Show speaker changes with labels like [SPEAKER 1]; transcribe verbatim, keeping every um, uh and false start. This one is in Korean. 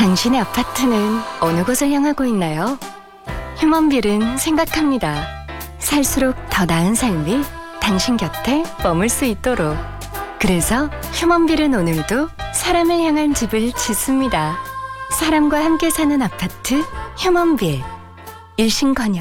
[SPEAKER 1] 당신의 아파트는 어느 곳을 향하고 있나요? 휴먼빌은 생각합니다. 살수록 더 나은 삶이 당신 곁에 머물 수 있도록. 그래서 휴먼빌은 오늘도 사람을 향한 집을 짓습니다. 사람과 함께 사는 아파트 휴먼빌. 일신건영.